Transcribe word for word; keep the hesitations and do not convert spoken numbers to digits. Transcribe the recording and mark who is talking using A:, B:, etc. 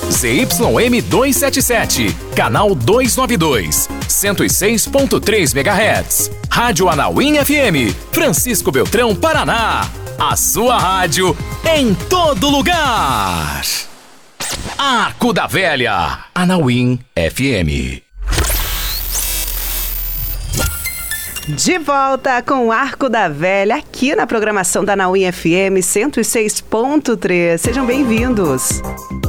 A: Z Y M duzentos e setenta e sete, canal duzentos e noventa e dois, cento e seis ponto três megahertz. Rádio Anauim F M, Francisco Beltrão, Paraná. A sua rádio em todo lugar. Arco da Velha, Anauim F M.
B: De volta com o Arco da Velha, aqui na programação da Anauim F M cento e seis ponto três. Sejam bem-vindos.